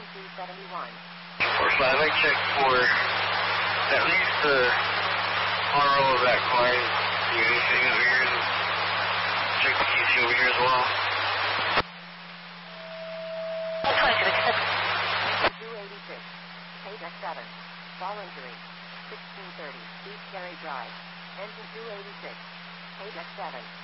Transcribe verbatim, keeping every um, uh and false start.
two seventy-one. four five, I checked for at least the R O of that climb. See anything over here? And check the Q T over here as well. two eighty-six. Page seven. Fall injury. sixteen thirty. East Gary Drive. Engine two eighty-six. Page seven.